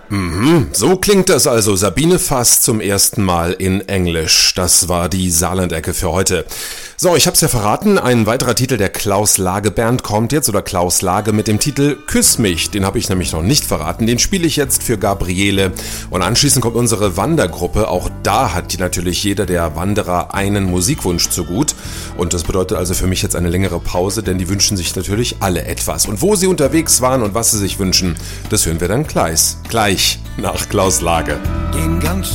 So klingt das also. Sabine Fass zum ersten Mal in Englisch. Das war die Saarland-Ecke für heute. So, ich hab's ja verraten, ein weiterer Titel der Klaus Lage Band kommt jetzt, oder Klaus Lage mit dem Titel Küss mich. Den habe ich nämlich noch nicht verraten. Den spiele ich jetzt für Gabriele. Und anschließend kommt unsere Wandergruppe. Auch da hat natürlich jeder der Wanderer einen Musikwunsch zu gut. Und das bedeutet also für mich jetzt eine längere Pause, denn die wünschen sich natürlich alle etwas. Und wo sie unterwegs waren und was sie sich wünschen, das hören wir dann gleich nach Klaus Lage. Den ganzen